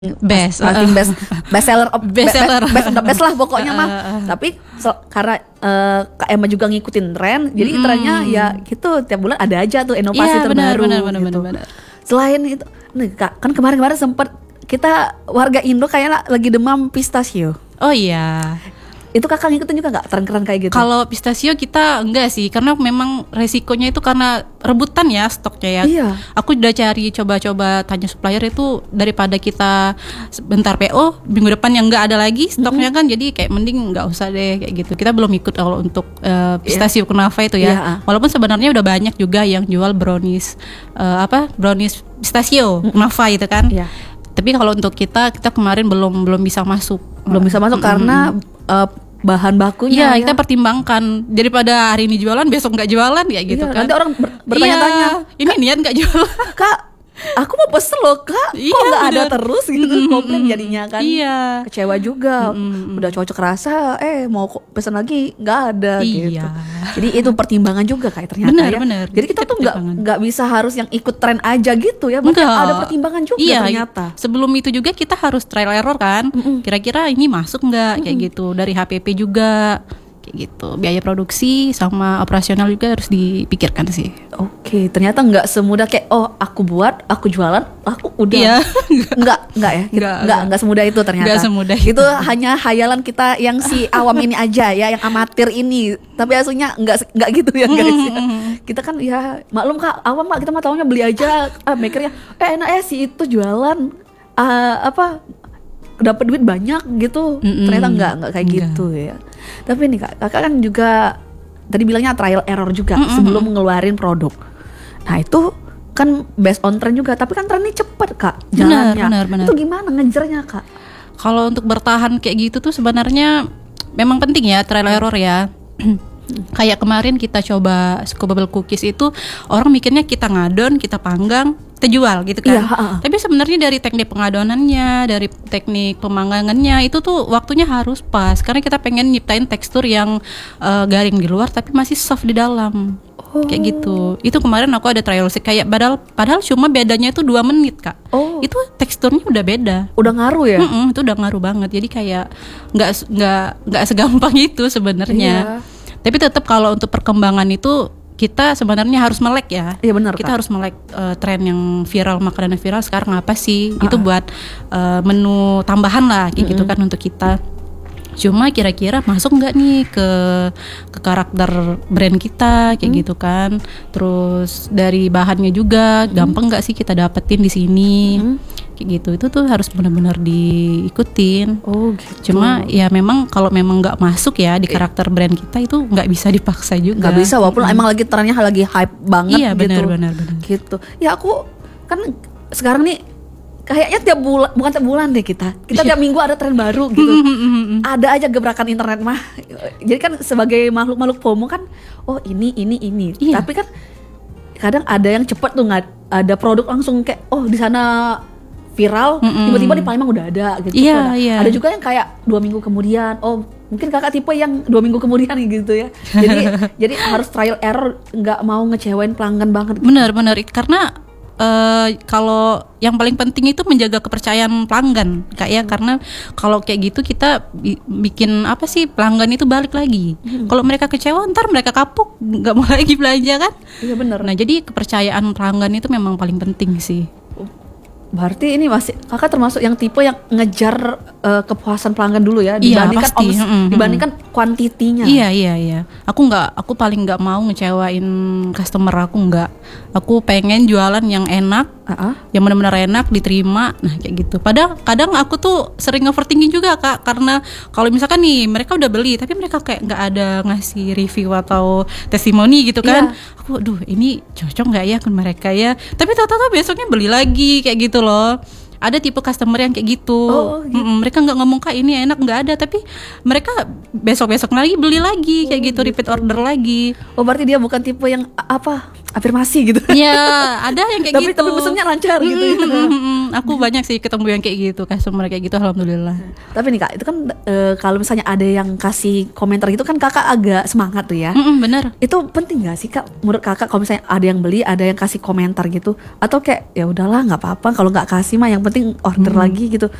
marketing best seller Best seller. best of the best lah pokoknya mah. Tapi karena Kak Emma juga ngikutin tren, jadi trennya ya gitu tiap bulan ada aja tuh inovasi terbaru. Benar. Selain itu, nih Kak, kan kemarin sempat kita warga Indo kayaknya lagi demam pistachio. Oh iya. Itu Kakak ngikutin juga nggak tren-tren kayak gitu? Kalau pistachio kita enggak sih, karena memang resikonya itu karena rebutan ya stoknya ya. Iya. Aku udah coba tanya supplier itu, daripada kita sebentar PO minggu depan yang nggak ada lagi stoknya kan, jadi kayak mending nggak usah deh kayak gitu. Kita belum ikut kalau untuk pistachio kunafa itu ya. Walaupun sebenarnya udah banyak juga yang jual brownies brownies pistachio kunafa itu kan. Tapi kalau untuk kita kemarin belum bisa masuk. Karena bahan bakunya. Iya, kita pertimbangkan daripada hari ini jualan besok nggak jualan ya gitu kan. Nanti orang bertanya-tanya, ini niat nggak jualan. Kak, aku mau pesen loh Kak, kok nggak ada terus gitu, komplain jadinya kan. Iya. Kecewa juga, udah cocok rasa, mau pesen lagi nggak ada gitu. Jadi itu pertimbangan juga Kak ternyata bener. Jadi kita tuh nggak bisa harus yang ikut tren aja gitu ya, ada pertimbangan juga ternyata. Sebelum itu juga kita harus trial error kan, kira-kira ini masuk nggak kayak gitu, dari HPP juga. Kayak gitu, biaya produksi sama operasional juga harus dipikirkan sih. Oke, ternyata nggak semudah kayak aku buat, aku jualan, aku udah. Nggak semudah itu ternyata. Nggak semudah itu hanya hayalan kita yang si awam ini aja ya, yang amatir ini. Tapi aslinya nggak gitu ya guys. Kita kan ya maklum Kak, awam Kak, kita mah taunya beli aja, makernya enak ya si itu jualan dapat duit banyak gitu. Ternyata nggak kayak gitu ya. Tapi nih Kakak kan juga tadi bilangnya trial error juga sebelum ngeluarin produk. Nah itu kan based on trend juga, tapi kan trennya cepet Kak jalannya. Benar. Itu gimana ngejarnya Kak? Kalau untuk bertahan kayak gitu tuh sebenarnya memang penting ya trial error ya. Kayak kemarin kita coba bubble cookies itu, orang mikirnya kita ngadon, kita panggang, kita jual gitu kan. Tapi sebenarnya dari teknik pengadonannya, dari teknik pemanggangannya itu tuh waktunya harus pas, karena kita pengen nyiptain tekstur yang garing di luar tapi masih soft di dalam. Kayak gitu. Itu kemarin aku ada trial sih, kayak padahal cuma bedanya itu 2 menit Kak. Itu teksturnya udah beda. Udah ngaruh ya? Itu udah ngaruh banget. Jadi kayak nggak segampang itu sebenarnya. Tapi tetap kalau untuk perkembangan itu kita sebenarnya harus melek ya. Iya benar. Kita harus melek tren yang viral, makanan viral sekarang apa sih? Itu buat menu tambahan lah kayak gitu kan untuk kita. Cuma kira-kira masuk nggak nih ke karakter brand kita kayak gitu kan. Terus dari bahannya juga gampang nggak sih kita dapetin di sini kayak gitu. Itu tuh harus benar-benar diikutin. Gitu. Cuma ya memang kalau memang nggak masuk ya di karakter brand kita, itu nggak bisa dipaksa juga. Nggak bisa, walaupun emang lagi trennya lagi hype banget. Iya gitu. Benar. Gitu. Ya aku kan sekarang nih kayaknya tiap bulan, bukan tiap bulan deh kita tiap minggu ada tren baru gitu. Ada aja gebrakan internet mah. Jadi kan sebagai makhluk FOMO kan, ini. Tapi kan kadang ada yang cepet tuh, nggak ada produk langsung kayak di sana viral, tiba-tiba di Palembang udah ada gitu. Ada juga yang kayak 2 minggu kemudian. Mungkin Kakak tipe yang 2 minggu kemudian gitu ya. Jadi harus trial error, nggak mau ngecewain pelanggan banget gitu. Benar karena kalau yang paling penting itu menjaga kepercayaan pelanggan Kak ya, karena kalau kayak gitu kita bikin pelanggan itu balik lagi. Kalau mereka kecewa ntar mereka kapok, nggak mau lagi belanja kan. Iya benar. Nah jadi kepercayaan pelanggan itu memang paling penting sih. Berarti ini masih Kakak termasuk yang tipe yang ngejar kepuasan pelanggan dulu ya, dibandingkan dibandingkan kuantitinya. Iya. Aku paling nggak mau ngecewain customer aku, nggak. Aku pengen jualan yang enak, yang benar-benar enak diterima. Nah kayak gitu. Padahal kadang aku tuh sering overthinking juga Kak, karena kalau misalkan nih mereka udah beli tapi mereka kayak nggak ada ngasih review atau testimoni gitu kan. Aku ini cocok nggak ya ke mereka ya. Tapi tahu-tahu besoknya beli lagi kayak gitu loh. Ada tipe customer yang kayak gitu. Mereka nggak ngomong Kak ini enak, nggak ada, tapi mereka besok lagi beli lagi kayak gitu, repeat order lagi. Berarti dia bukan tipe yang afirmasi gitu. Ya, ada yang kayak gitu. Tapi pesennya lancar gitu ya. Aku banyak sih ketemu yang kayak gitu, customer kayak gitu, alhamdulillah. Tapi nih Kak, itu kan kalau misalnya ada yang kasih komentar gitu kan Kakak agak semangat tuh ya. Bener. Itu penting gak sih Kak menurut Kakak kalau misalnya ada yang beli, ada yang kasih komentar gitu, atau kayak ya udahlah nggak apa-apa kalau nggak kasih mah yang penting order lagi gitu.